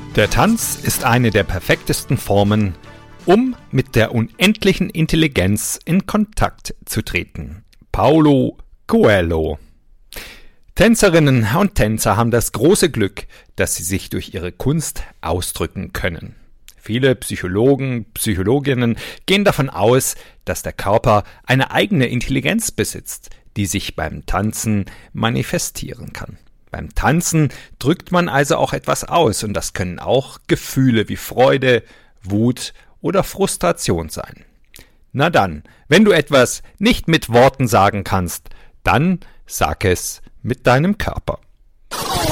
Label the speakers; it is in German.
Speaker 1: Der Tanz ist eine der perfektesten Formen, um mit der unendlichen Intelligenz in Kontakt zu treten. Paulo Coelho. Tänzerinnen und Tänzer haben das große Glück, dass sie sich durch ihre Kunst ausdrücken können. Viele Psychologen, Psychologinnen gehen davon aus, dass der Körper eine eigene Intelligenz besitzt, die sich beim Tanzen manifestieren kann. Beim Tanzen drückt man also auch etwas aus und das können auch Gefühle wie Freude, Wut oder Frustration sein. Na dann, wenn du etwas nicht mit Worten sagen kannst, dann sag es mit deinem Körper.